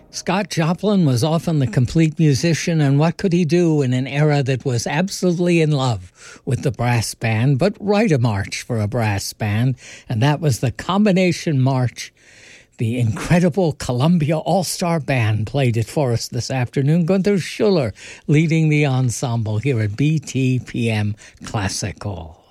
Scott Joplin was often the complete musician, and what could he do in an era that was absolutely in love with the brass band, but write a march for a brass band, and that was the Combination March. The incredible Columbia All-Star Band played it for us this afternoon. Gunther Schuller leading the ensemble here at BTPM Classical.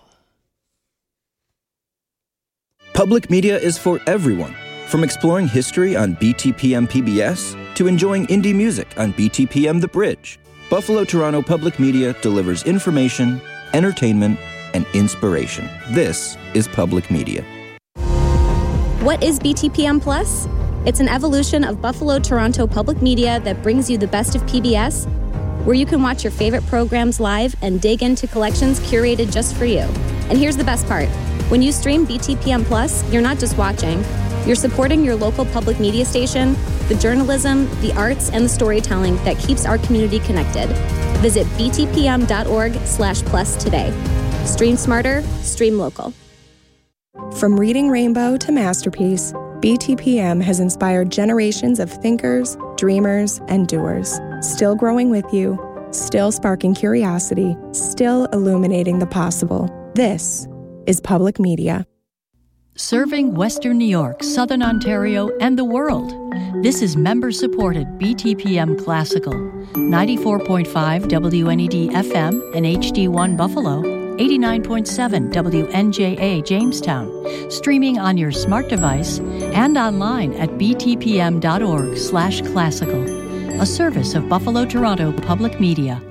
Public media is for everyone. From exploring history on BTPM PBS to enjoying indie music on BTPM The Bridge, Buffalo Toronto Public Media delivers information, entertainment, and inspiration. This is public media. What is BTPM Plus? It's an evolution of Buffalo Toronto Public Media that brings you the best of PBS, where you can watch your favorite programs live and dig into collections curated just for you. And here's the best part. When you stream BTPM Plus, you're not just watching. You're supporting your local public media station, the journalism, the arts, and the storytelling that keeps our community connected. Visit btpm.org/plus today. Stream smarter, stream local. From Reading Rainbow to Masterpiece, BTPM has inspired generations of thinkers, dreamers, and doers. Still growing with you, still sparking curiosity, still illuminating the possible. This is public media. Serving Western New York, Southern Ontario, and the world. This is member-supported BTPM Classical, 94.5 WNED FM and HD1 Buffalo, 89.7 WNJA Jamestown, streaming on your smart device and online at btpm.org/classical, a service of Buffalo Toronto Public Media.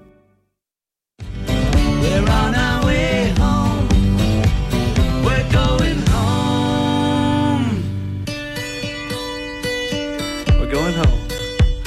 We're on our way home. We're going home. We're going home.